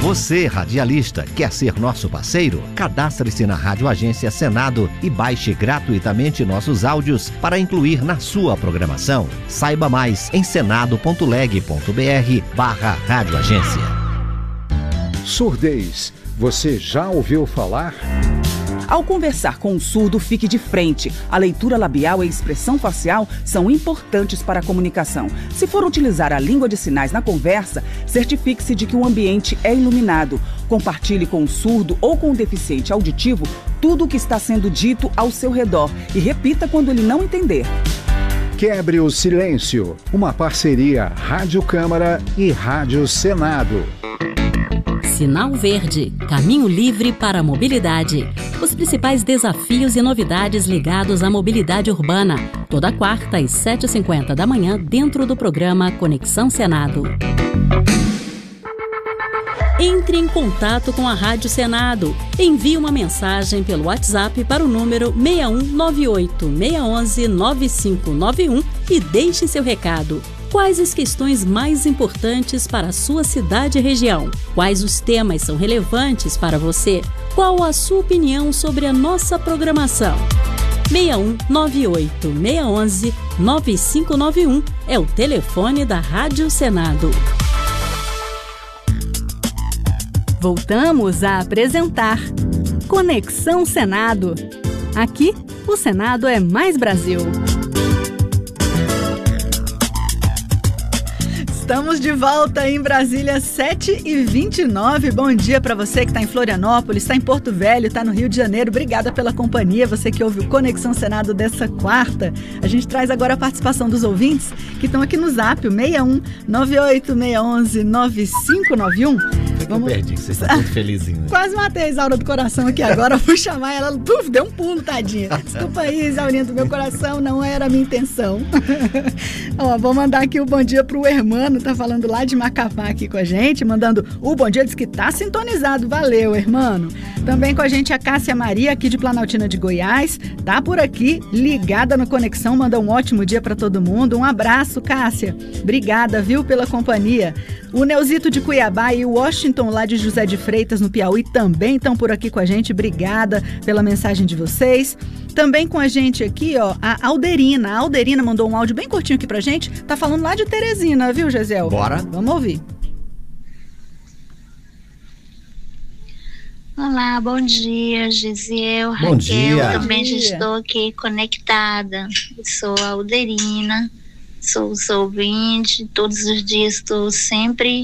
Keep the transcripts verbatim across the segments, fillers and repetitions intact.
Você, radialista, quer ser nosso parceiro? Cadastre-se na Rádio Agência Senado e baixe gratuitamente nossos áudios para incluir na sua programação. Saiba mais em senado.leg.br barra Rádio Agência. Surdez. Você já ouviu falar? Ao conversar com um surdo, fique de frente. A leitura labial e a expressão facial são importantes para a comunicação. Se for utilizar a língua de sinais na conversa, certifique-se de que o ambiente é iluminado. Compartilhe com o surdo ou com o deficiente auditivo tudo o que está sendo dito ao seu redor e repita quando ele não entender. Quebre o silêncio. Uma parceria Rádio Câmara e Rádio Senado. Sinal Verde, caminho livre para a mobilidade. Os principais desafios e novidades ligados à mobilidade urbana. Toda quarta às sete e cinquenta da manhã, dentro do programa Conexão Senado. Entre em contato com a Rádio Senado. Envie uma mensagem pelo WhatsApp para o número seis um nove oito, seis um um, nove cinco nove um e deixe seu recado. Quais as questões mais importantes para a sua cidade e região? Quais os temas são relevantes para você? Qual a sua opinião sobre a nossa programação? seis um nove oito, seis um um, nove cinco nove um é o telefone da Rádio Senado. Voltamos a apresentar Conexão Senado. Aqui, o Senado é mais Brasil. Estamos de volta em Brasília, sete e vinte e nove. Bom dia para você que está em Florianópolis, está em Porto Velho, está no Rio de Janeiro. Obrigada pela companhia, você que ouve o Conexão Senado dessa quarta. A gente traz agora a participação dos ouvintes que estão aqui no Zap, o seis um nove oito, seis um um, nove cinco nove um. Vamos... Eu perdi, você está muito felizinho. Quase matei a Isaura do coração aqui agora, fui chamar ela, puf, deu um pulo, tadinha. Desculpa aí, Isaurinha do meu coração, não era a minha intenção. Ó, vou mandar aqui o bom dia pro Hermano, tá falando lá de Macapá aqui com a gente, mandando o bom dia, diz que tá sintonizado, valeu, Hermano. Também com a gente a Cássia Maria, aqui de Planaltina de Goiás, tá por aqui, ligada no Conexão, manda um ótimo dia para todo mundo, um abraço, Cássia, obrigada, viu, pela companhia. O Neuzito de Cuiabá e o Washington lá de José de Freitas, no Piauí, também estão por aqui com a gente. Obrigada pela mensagem de vocês. Também com a gente aqui, ó, a Alderina. A Alderina mandou um áudio bem curtinho aqui pra gente. Tá falando lá de Teresina, viu, Gisele? Bora. Vamos ouvir. Olá, bom dia, Gisele. Bom dia. Eu também Bom já dia. estou aqui conectada. Eu sou a Alderina. Sou, sou ouvinte, todos os dias estou sempre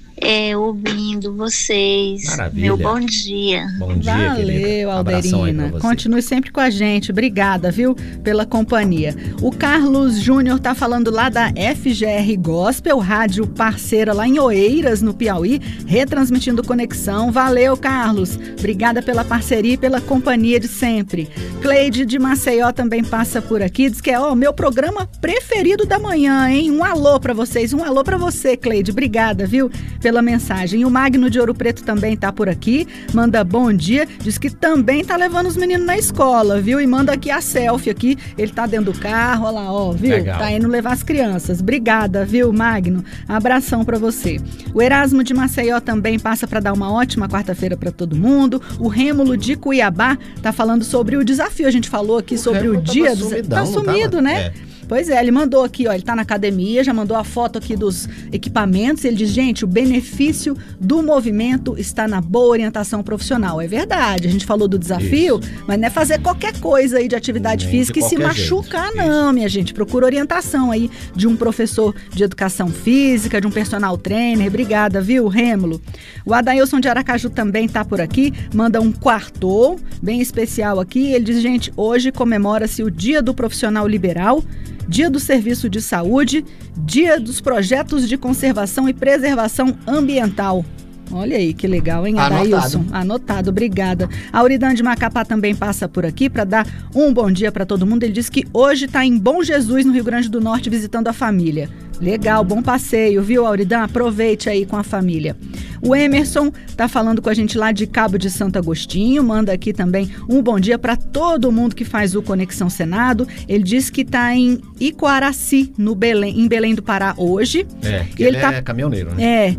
é, ouvindo vocês. Maravilha. Meu bom dia. Bom dia, Valeu, querida. Abração aí pra Alderina. você. Continue sempre com a gente. Obrigada, viu, pela companhia. O Carlos Júnior tá falando lá da F G R Gospel, rádio parceira lá em Oeiras, no Piauí, retransmitindo Conexão. Valeu, Carlos. Obrigada pela parceria e pela companhia de sempre. Cleide de Maceió também passa por aqui, diz que é o meu programa preferido da manhã, hein? Um alô pra vocês, um alô pra você, Cleide. Obrigada, viu, pela mensagem. E o Magno de Ouro Preto também tá por aqui, manda bom dia, diz que também tá levando os meninos na escola, viu? E manda aqui a selfie aqui, ele tá dentro do carro, olha lá, ó, viu? Legal. Tá indo levar as crianças. Obrigada, viu, Magno? Abração pra você. O Erasmo de Maceió também passa pra dar uma ótima quarta-feira pra todo mundo. O Rêmulo de Cuiabá tá falando sobre o desafio, a gente falou aqui O sobre Rêmulo o tava dia... Do... sumidão, Tá não sumido, tava? né? É. Pois é, ele mandou aqui, ó, ele tá na academia, já mandou a foto aqui dos equipamentos, ele diz, gente, o benefício do movimento está na boa orientação profissional. É verdade, a gente falou do desafio, Isso. mas não é fazer qualquer coisa aí de atividade Nem física de e se qualquer machucar, jeito. não, minha gente. Procura orientação aí de um professor de educação física, de um personal trainer. Obrigada, viu, Rêmulo? O Adailson de Aracaju também tá por aqui, manda um quartou bem especial aqui. Ele diz, gente, hoje comemora-se o Dia do Profissional Liberal, Dia do Serviço de Saúde, Dia dos Projetos de Conservação e Preservação Ambiental. Olha aí, que legal, hein, Adailson? Anotado. Anotado, obrigada. A Auridan de Macapá também passa por aqui para dar um bom dia para todo mundo. Ele diz que hoje está em Bom Jesus, no Rio Grande do Norte, visitando a família. Legal, bom passeio, viu, Auridan? Aproveite aí com a família. O Emerson tá falando com a gente lá de Cabo de Santo Agostinho, manda aqui também um bom dia para todo mundo que faz o Conexão Senado. Ele diz que tá em Icoaraci, no Belém, em Belém do Pará hoje. É, que ele ele tá... é caminhoneiro, né? É,